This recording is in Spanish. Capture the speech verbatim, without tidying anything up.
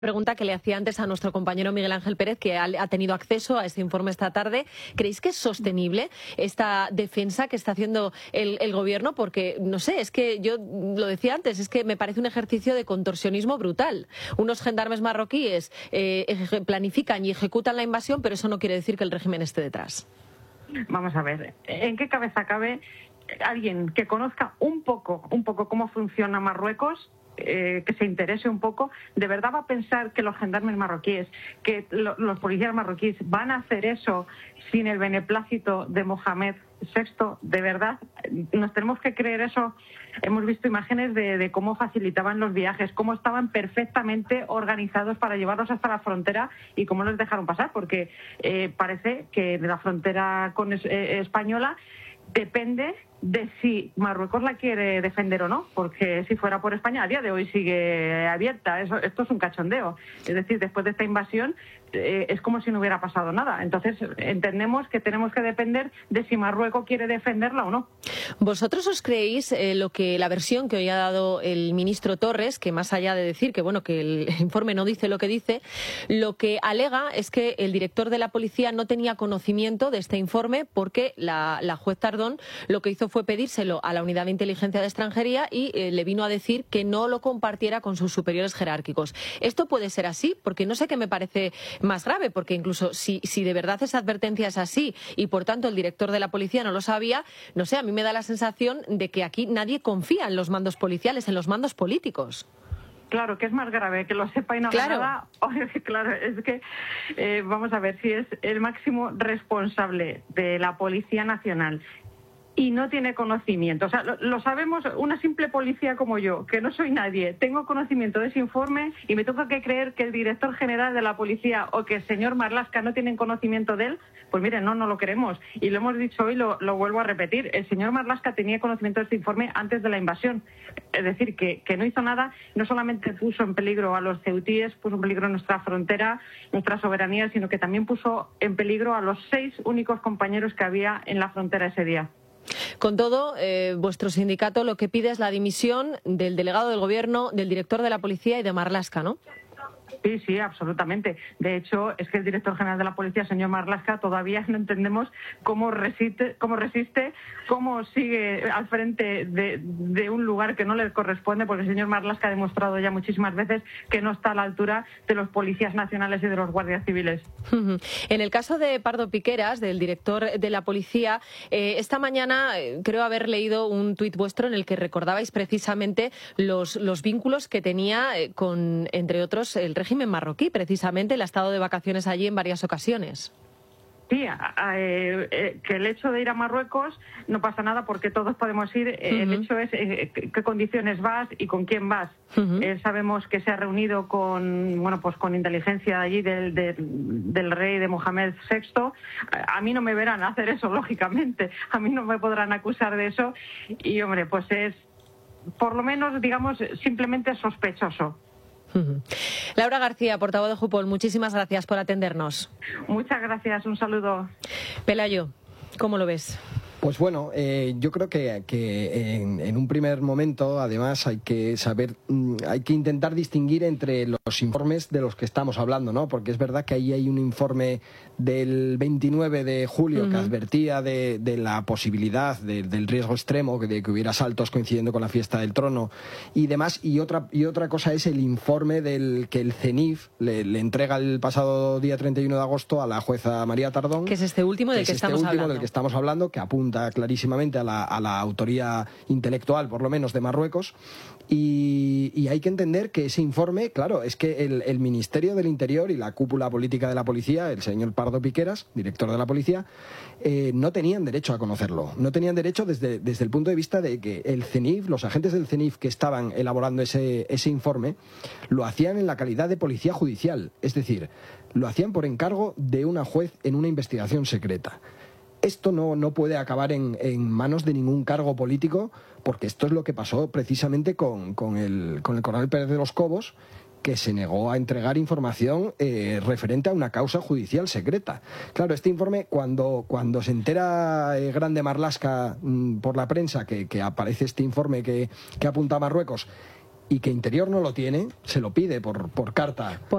Pregunta que le hacía antes a nuestro compañero Miguel Ángel Pérez, que ha, ha tenido acceso a ese informe esta tarde. ¿Creéis que es sostenible esta defensa que está haciendo el, el Gobierno? Porque, no sé, es que yo lo decía antes, es que me parece un ejercicio de contorsionismo brutal. Unos gendarmes marroquíes eh, planifican y ejecutan la invasión, pero eso no quiere decir que el régimen esté detrás. Vamos a ver, ¿en qué cabeza cabe alguien que conozca un poco, un poco cómo funciona Marruecos? Eh, que se interese un poco, ¿de verdad va a pensar que los gendarmes marroquíes, que lo, los policías marroquíes van a hacer eso sin el beneplácito de Mohamed sexto? ¿De verdad nos tenemos que creer eso? Hemos visto imágenes de, de cómo facilitaban los viajes, cómo estaban perfectamente organizados para llevarlos hasta la frontera y cómo los dejaron pasar, porque eh, parece que de la frontera con es, eh, española depende de si Marruecos la quiere defender o no, porque si fuera por España a día de hoy sigue abierta. Eso, esto es un cachondeo. Es decir, después de esta invasión eh, es como si no hubiera pasado nada. Entonces entendemos que tenemos que depender de si Marruecos quiere defenderla o no. ¿Vosotros os creéis eh, lo que la versión que hoy ha dado el ministro Torres, que más allá de decir que bueno que el informe no dice lo que dice, lo que alega es que el director de la policía no tenía conocimiento de este informe porque la, la juez Tardón lo que hizo fue pedírselo a la Unidad de Inteligencia de Extranjería y eh, le vino a decir que no lo compartiera con sus superiores jerárquicos. ¿Esto puede ser así? Porque no sé qué me parece más grave, porque incluso si, si de verdad esa advertencia es así y por tanto el director de la policía no lo sabía, no sé, a mí me da la sensación de que aquí nadie confía en los mandos policiales, en los mandos políticos. Claro, que es más grave que lo sepa y no haga nada. Claro, es que eh, vamos a ver, si es el máximo responsable de la Policía Nacional y no tiene conocimiento. O sea, lo, lo sabemos una simple policía como yo, que no soy nadie, tengo conocimiento de ese informe y me tengo que creer que el director general de la policía o que el señor Marlaska no tienen conocimiento de él. Pues miren, no, no lo queremos. Y lo hemos dicho hoy, lo, lo vuelvo a repetir. El señor Marlaska tenía conocimiento de este informe antes de la invasión. Es decir, que, que no hizo nada, no solamente puso en peligro a los ceutíes, puso en peligro nuestra frontera, nuestra soberanía, sino que también puso en peligro a los seis únicos compañeros que había en la frontera ese día. Con todo, eh, vuestro sindicato lo que pide es la dimisión del delegado del Gobierno, del director de la policía y de Marlaska, ¿no? Sí, sí, absolutamente. De hecho, es que el director general de la policía, señor Marlaska, todavía no entendemos cómo resiste, cómo resiste, cómo sigue al frente de, de un lugar que no le corresponde, porque el señor Marlaska ha demostrado ya muchísimas veces que no está a la altura de los policías nacionales y de los guardias civiles. En el caso de Pardo Piqueras, del director de la policía, eh, esta mañana eh, creo haber leído un tuit vuestro en el que recordabais precisamente los, los vínculos que tenía eh, con, entre otros, el régimen marroquí, precisamente. Él ha estado de vacaciones allí en varias ocasiones. Sí, a, a, eh, que el hecho de ir a Marruecos no pasa nada porque todos podemos ir. Uh-huh. El hecho es eh, qué condiciones vas y con quién vas. Uh-huh. Eh, sabemos que se ha reunido con bueno pues con inteligencia allí del, del, del rey de Mohamed sexto. A, a mí no me verán hacer eso, lógicamente. A mí no me podrán acusar de eso. Y, hombre, pues es, por lo menos, digamos, simplemente sospechoso. Laura García, portavoz de Jupol, muchísimas gracias por atendernos. Muchas gracias, un saludo. Pelayo, ¿cómo lo ves? Pues bueno, eh, yo creo que, que en, en un primer momento, además, hay que saber, hay que intentar distinguir entre los informes de los que estamos hablando, ¿no? Porque es verdad que ahí hay un informe del veintinueve de julio uh-huh. que advertía de, de la posibilidad de, del riesgo extremo, de que hubiera asaltos coincidiendo con la fiesta del trono y demás. Y otra y otra cosa es el informe del que el CENIF le, le entrega el pasado día treinta y uno de agosto a la jueza María Tardón. Que es este último del que, que este estamos último hablando. del que estamos hablando, que apunta clarísimamente a la, a la autoría intelectual, por lo menos, de Marruecos. Y, y hay que entender que ese informe, claro, es que el, el Ministerio del Interior y la cúpula política de la policía, el señor Pardo Piqueras, director de la policía, eh, no tenían derecho a conocerlo. No tenían derecho desde, desde el punto de vista de que el CENIF, los agentes del CENIF que estaban elaborando ese, ese informe, lo hacían en la calidad de policía judicial. Es decir, lo hacían por encargo de una juez en una investigación secreta. Esto no, no puede acabar en, en manos de ningún cargo político, porque esto es lo que pasó precisamente con, con, el, con el coronel Pérez de los Cobos, que se negó a entregar información eh, referente a una causa judicial secreta. Claro, este informe, cuando, cuando se entera eh, Grande Marlaska mmm, por la prensa que, que aparece este informe que, que apunta a Marruecos, y que Interior no lo tiene, se lo pide por, por carta